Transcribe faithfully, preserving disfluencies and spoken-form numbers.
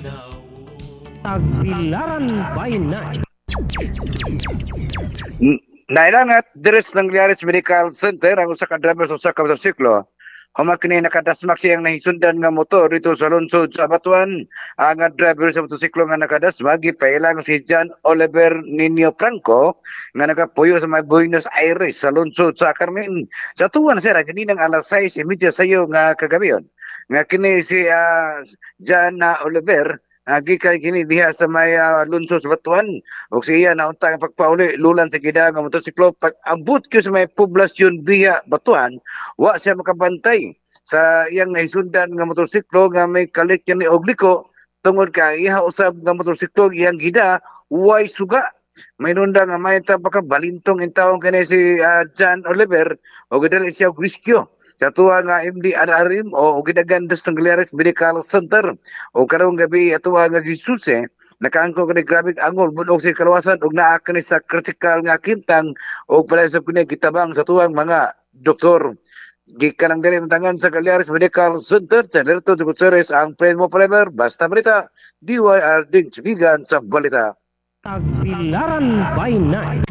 Tagbilaran by Night. Nailangat deres ng Liaris Medical Center ang usa ka driver sa usa ka motorsiklo. Human kini nakadasmak siyang nahisundan nga motor dito sa lungsod sa Batuan. Ang driver sa motorsiklo nga nakadasmak gipailang si John Oliver Nino Franco nga nagapuyo sa may Buenos Aires sa lungsod sa Carmen. Sa tuwan sir kaninang alas sais trenta sayo nga kagabiyon. Nga kini si uh, John uh, Oliver agi kay kini diha sa may uh, lungsod sa Batuan ug siya naunta ang pagpauli lulan sa gida nga motorsiklo pag ambot ko sa may poblasyon diha Batuan wa siya makabantay sa iyang nahisundan nga motorsiklo nga may kalit ni ogliko tungod kay iha usab nga motorsiklo iyang gida way suga. May nunda nga may tapaka balintong in taong kini si uh, John Oliver o gidali siya riskyo sa tuwa nga M D Adarim o gidagandas ng Liaris Medical Center o karong gabi atuwa nga gisuse nakaangko kani grabe angol budok si kalawasan ug naa kani sa critical nga kintang o pala sa kini gitabang sa tuwang mga doktor gikan ang dili tangan sa Liaris Medical Center sa Lerto de Gutierrez ang friend mo forever basta balita D Y R Ding Sibigan sa balita. Tagbilaran by Night.